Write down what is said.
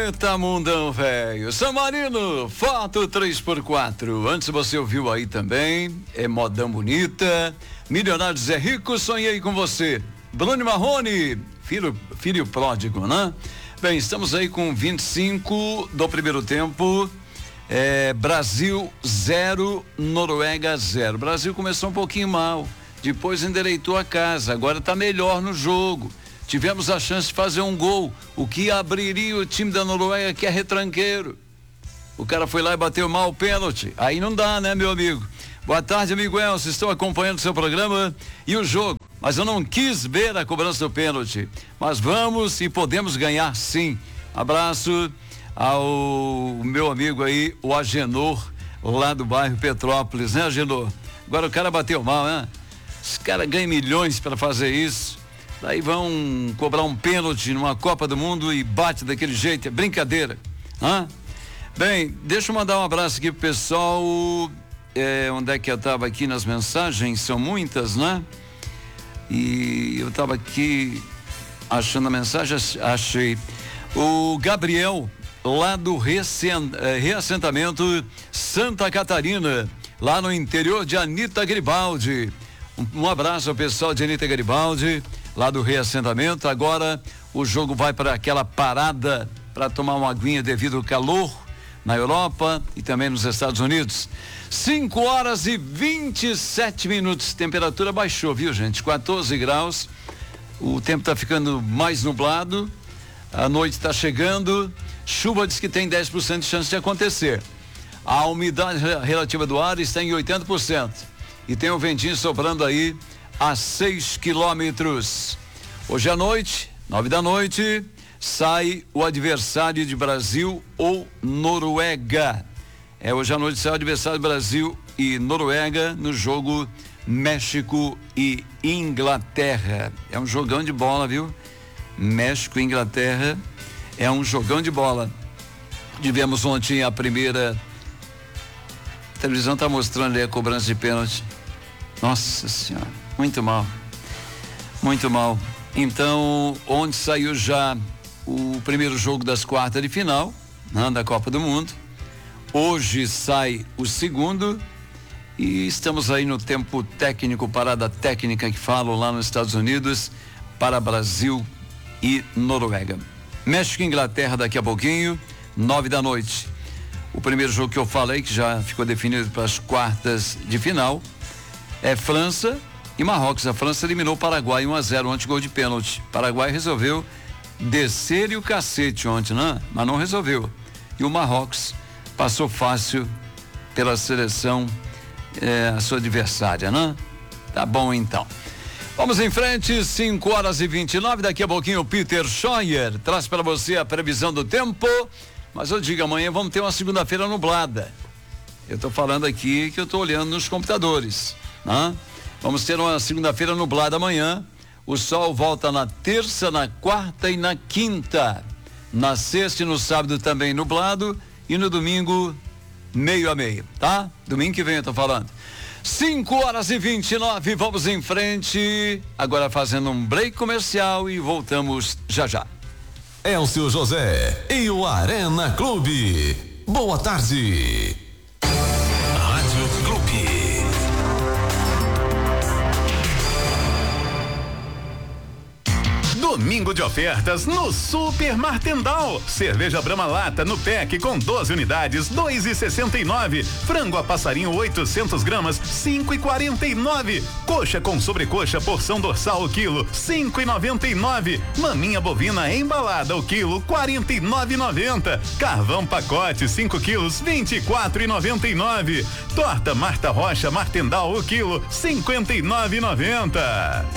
Eita, mundão velho. San Marino, foto 3x4. Antes você ouviu aí também, é modão bonita. Milionários é rico, sonhei com você. Bruno Marrone, filho pródigo, né? Bem, estamos aí com 25 do primeiro tempo. Brasil 0, Noruega 0. Brasil começou um pouquinho mal, depois endireitou a casa, agora tá melhor no jogo. Tivemos a chance de fazer um gol, o que abriria o time da Noruega, que é retranqueiro. O cara foi lá e bateu mal o pênalti. Aí não dá, né, meu amigo? Boa tarde, amigo Elcio. Estou acompanhando o seu programa e o jogo, mas eu não quis ver a cobrança do pênalti. Mas vamos e podemos ganhar sim. Abraço ao meu amigo aí, o Agenor, lá do bairro Petrópolis, né, Agenor? Agora o cara bateu mal, né? Os caras ganham milhões para fazer isso. Daí vão cobrar um pênalti numa Copa do Mundo e bate daquele jeito, é brincadeira. Bem, deixa eu mandar um abraço aqui pro pessoal. Onde é que eu estava aqui nas mensagens? São muitas, né? E eu estava aqui achando a mensagem, achei. O Gabriel, lá do reassentamento Santa Catarina, lá no interior de Anita Garibaldi. Um abraço ao pessoal de Anita Garibaldi, lá do reassentamento. Agora o jogo vai para aquela parada para tomar uma aguinha devido ao calor na Europa e também nos Estados Unidos. 5h27. Temperatura baixou, viu, gente? 14 graus. O tempo está ficando mais nublado. A noite está chegando. Chuva diz que tem 10% de chance de acontecer. A umidade relativa do ar está em 80%. E tem um ventinho soprando aí a 6 quilômetros. Hoje à noite, 9 da noite, sai o adversário de Brasil ou Noruega. Hoje à noite sai o adversário de Brasil e Noruega no jogo México e Inglaterra. É um jogão de bola, viu? México e Inglaterra é um jogão de bola. Tivemos ontem a primeira. A televisão está mostrando aí a cobrança de pênalti. Nossa Senhora, muito mal. Muito mal. Então, onde saiu já o primeiro jogo das quartas de final, né, da Copa do Mundo. Hoje sai o segundo e estamos aí no tempo técnico, parada técnica que falam lá nos Estados Unidos para Brasil e Noruega. México e Inglaterra daqui a pouquinho, 9 da noite. O primeiro jogo que eu falei, que já ficou definido para as quartas de final, é França e Marrocos. A França eliminou o Paraguai 1-0 ontem, gol de pênalti. O Paraguai resolveu descer-lhe o cacete ontem, né? Mas não resolveu. E o Marrocos passou fácil pela seleção, a sua adversária, né? Tá bom então. Vamos em frente, 5h29. Daqui a pouquinho o Peter Scheuer traz para você a previsão do tempo. Mas eu digo, amanhã vamos ter uma segunda-feira nublada. Eu estou falando aqui que eu estou olhando nos computadores, né? Vamos ter uma segunda-feira nublada amanhã. O sol volta na terça, na quarta e na quinta. Na sexta e no sábado também nublado. E no domingo, meio a meio, tá? Domingo que vem eu tô falando. 5h29, vamos em frente. Agora fazendo um break comercial e voltamos já já. Elcio José e o Arena Clube. Boa tarde. Rádio Clube. Domingo de ofertas no Super Martendal. Cerveja Brahma Lata no PEC com 12 unidades, 2,69. Frango a passarinho 800 gramas, 5,49. Coxa com sobrecoxa porção dorsal o quilo, 5,99. Maminha bovina embalada o quilo, 49,90. Carvão pacote 5 quilos, 24,99. Torta Marta Rocha Martendal o quilo, 59,90.